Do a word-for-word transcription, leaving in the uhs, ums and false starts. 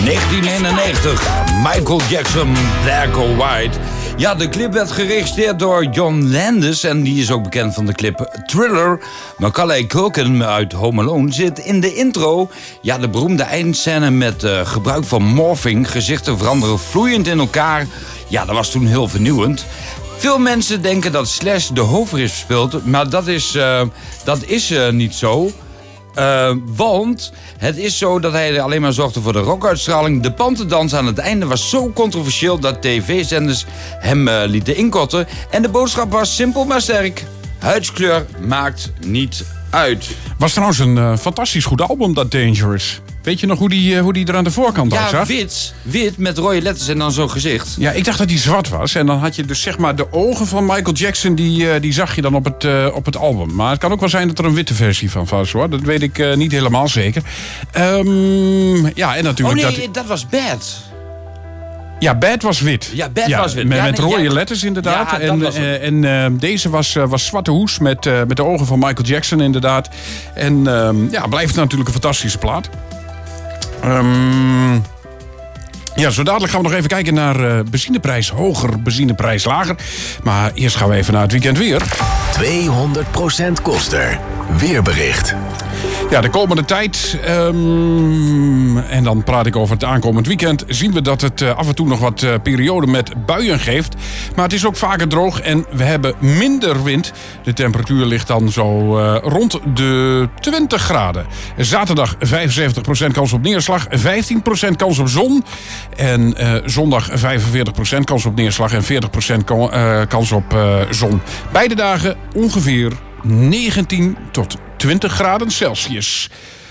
negentien eenennegentig, Michael Jackson, Black or White. Ja, de clip werd geregisseerd door John Landis en die is ook bekend van de clip Thriller. Macaulay Culkin uit Home Alone zit in de intro. Ja, de beroemde eindscène met uh, gebruik van morphing. Gezichten veranderen vloeiend in elkaar. Ja, dat was toen heel vernieuwend. Veel mensen denken dat Slash de hoofdrol speelt, maar dat is, uh, dat is uh, niet zo. Uh, want het is zo dat hij alleen maar zorgde voor de rockuitstraling. De pantendans aan het einde was zo controversieel dat tv-zenders hem uh, lieten inkorten. En de boodschap was simpel maar sterk. Huidskleur maakt niet uit. Was trouwens een uh, fantastisch goed album, dat Dangerous. Weet je nog hoe die, uh, hoe die er aan de voorkant ja, uitzag? Ja, wit. Wit met rode letters en dan zo'n gezicht. Ja, ik dacht dat die zwart was. En dan had je dus zeg maar de ogen van Michael Jackson, die, uh, die zag je dan op het, uh, op het album. Maar het kan ook wel zijn dat er een witte versie van was, hoor. Dat weet ik uh, niet helemaal zeker. Um, ja, en natuurlijk... Oh nee, dat, dat was Bad. Ja, Bad was wit. Ja, Bad ja, was wit. Met, ja, met nee, rode ja, letters inderdaad. Ja, en uh, en uh, deze was, uh, was zwarte hoes met, uh, met de ogen van Michael Jackson inderdaad. En uh, ja, blijft natuurlijk een fantastische plaat. Um, ja, zo dadelijk gaan we nog even kijken naar uh, benzineprijs hoger, benzineprijs lager. Maar eerst gaan we even naar het weekend weer. tweehonderd procent koster. Weerbericht. Ja, de komende tijd, um, en dan praat ik over het aankomend weekend, zien we dat het uh, af en toe nog wat uh, perioden met buien geeft. Maar het is ook vaker droog en we hebben minder wind. De temperatuur ligt dan zo uh, rond de twintig graden. Zaterdag vijfenzeventig procent kans op neerslag, vijftien procent kans op zon. En uh, zondag vijfenveertig procent kans op neerslag en veertig procent kan, uh, kans op uh, zon. Beide dagen ongeveer negentien tot twintig graden Celsius.